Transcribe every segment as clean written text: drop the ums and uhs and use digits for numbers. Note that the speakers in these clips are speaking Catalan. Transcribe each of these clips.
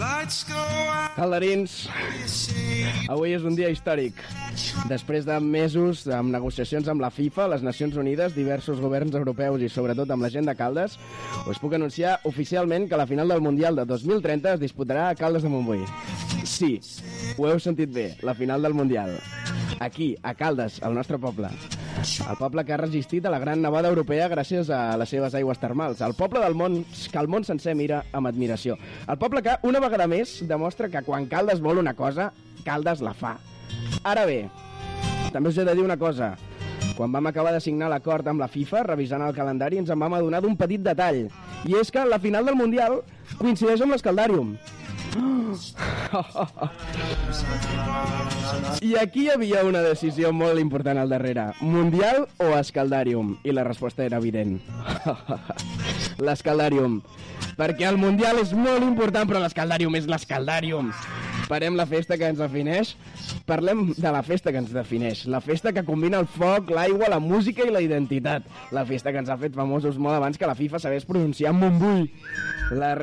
Calderins, avui és un dia històric. Després de mesos amb negociacions amb la FIFA, les Nacions Unides, diversos governs europeus i sobretot amb la gent de Caldes, us puc anunciar oficialment que la final del Mundial de 2030 es disputarà a Caldes de Montbui. Sí, ho heu sentit bé, la final del Mundial. Aquí, a Caldes, al nostre poble. El poble que ha resistit a la gran nevada europea gràcies a les seves aigües termals. El poble del món que el món sencer mira amb admiració. El poble que, una vegada més, demostra que quan Caldes vol una cosa, Caldes la fa. Ara bé, també us he de dir una cosa. Quan vam acabar de signar l'acord amb la FIFA, revisant el calendari, ens en vam adonar d'un petit detall. I és que la final del Mundial coincideix amb l'Escaldàrium. I aquí hi havia una decisió molt important al darrere. Mundial o Escaldàrium? I la resposta era evident. L'Escaldàrium. Perquè el Mundial és molt important, però l'Escaldàrium és l'Escaldàrium. Parem la festa que ens defineix. Parlem de la festa que ens defineix. La festa que combina el foc, l'aigua, la música i la identitat. La festa que ens ha fet famosos molt abans que la FIFA sabés pronunciar Montbui. La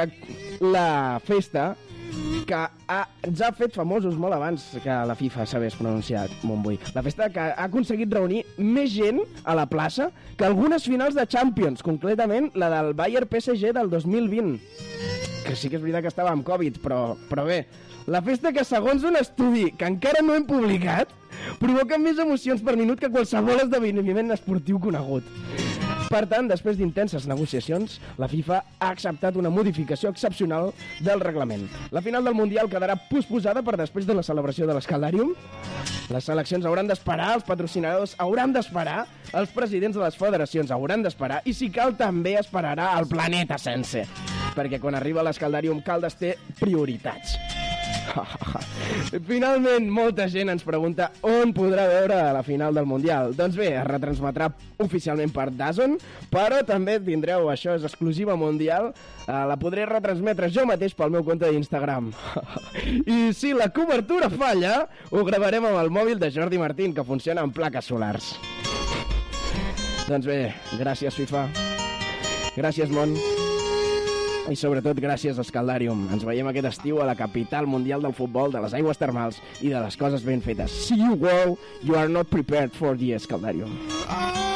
festa que ens ha fet famosos molt abans que la FIFA sabés pronunciar Montbui. La festa que ha aconseguit reunir més gent a la plaça que algunes finals de Champions, concretament la del Bayern PSG del 2020. Que sí que és veritat que estava amb Covid, però bé. La festa que, segons un estudi que encara no hem publicat, provoca més emocions per minut que qualsevol esdeveniment esportiu conegut. Per tant, després d'intenses negociacions, la FIFA ha acceptat una modificació excepcional del reglament. La final del Mundial quedarà posposada per després de la celebració de l'Escaldàrium. Les seleccions hauran d'esperar, els patrocinadors hauran d'esperar, els presidents de les federacions hauran d'esperar i, si cal, també esperarà el planeta sencer. Perquè quan arriba l'Escaldàrium, Caldes té prioritats. Finalment, molta gent ens pregunta on podrà veure la final del Mundial. Doncs bé, es retransmetrà oficialment per DAZN, però també tindreu, això és exclusiva mundial, la podré retransmetre jo mateix pel meu compte d'Instagram. I si la cobertura falla, ho gravarem amb el mòbil de Jordi Martín, que funciona amb plaques solars. Doncs bé, gràcies FIFA, gràcies món, i sobretot gràcies Escaldàrium. Ens veiem aquest estiu a la capital mundial del futbol, de les aigües termals i de les coses ben fetes. See you world, you are not prepared for the Escaldàrium.